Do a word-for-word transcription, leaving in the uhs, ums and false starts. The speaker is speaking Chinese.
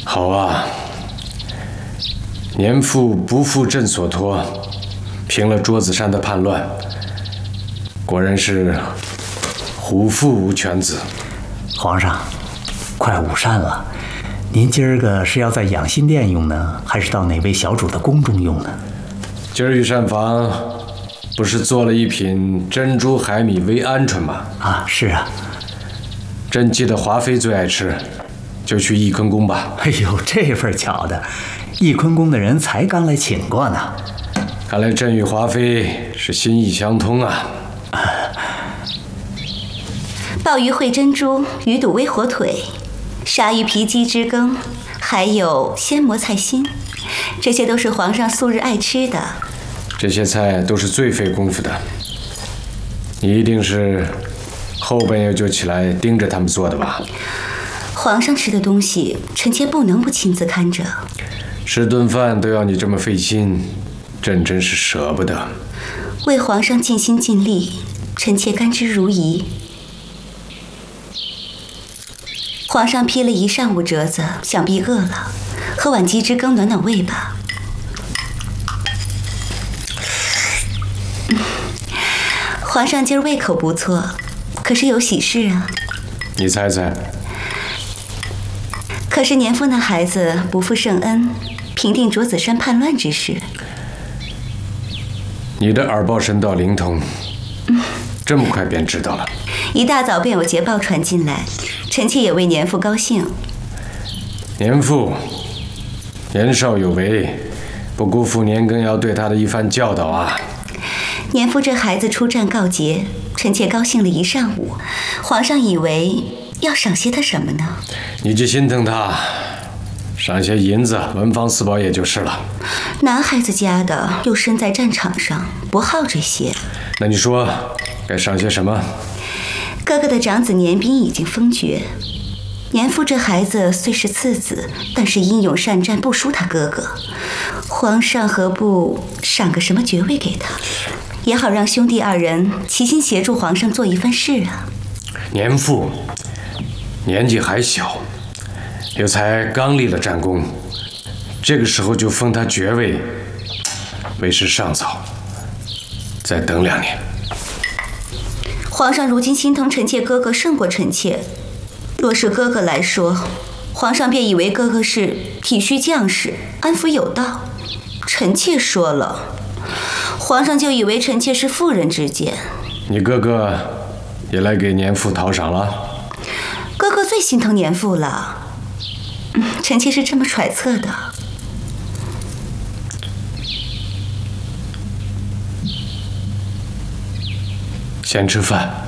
好啊，年父不负朕所托，平了桌子山的叛乱，果然是虎父无犬子。 皇上，快午膳了，您今儿个是要在养心殿用呢，还是到哪位小主的宫中用呢？ 今儿御膳房不是做了一品珍珠海米煨鹌鹑吗？ 啊，是啊。 朕记得华妃最爱吃，就去翊坤宫吧。 哎呦，这份巧的，翊坤宫的人才刚来请过呢。 看来朕与华妃是心意相通啊。 鲍鱼烩珍珠，鱼肚煨火腿，鲨鱼皮鸡汁羹，还有鲜蘑菜心，这些都是皇上素日爱吃的。 这些菜都是最费功夫的，你一定是后半夜就起来盯着他们做的吧？ 皇上吃的东西，臣妾不能不亲自看着。 吃顿饭都要你这么费心，朕真是舍不得。 为皇上尽心尽力，臣妾甘之如饴。皇上批了一上午折子，想必饿了，喝碗鸡汁羹暖暖胃吧。嗯，皇上今儿胃口不错，可是有喜事啊？ 你猜猜？ 可是年父那孩子不负圣恩，平定卓子山叛乱之事。 你的耳报神道灵通，嗯，这么快便知道了。 一大早便有捷报传进来，臣妾也为年父高兴。 年父年少有为，不辜负年羹尧对他的一番教导啊。 年父这孩子出战告捷，臣妾高兴了一上午。皇上以为要赏些他什么呢？ 你就心疼他，赏些银子、文房四宝也就是了。 男孩子家的，又身在战场上，不好这些。 那你说该赏些什么？ 哥哥的长子年彬已经封爵，年父这孩子虽是次子，但是英勇善战，不输他哥哥。皇上何不赏个什么爵位给他，也好让兄弟二人齐心协助皇上做一番事啊。 年父年纪还小，又才刚立了战功，这个时候就封他爵位，为时尚早，再等两年。 皇上如今心疼臣妾哥哥胜过臣妾，若是哥哥来说，皇上便以为哥哥是体恤将士，安抚有道。臣妾说了，皇上就以为臣妾是妇人之见。 你哥哥也来给年父讨赏了？ 哥哥最心疼年父了，嗯，臣妾是这么揣测的。 先吃饭。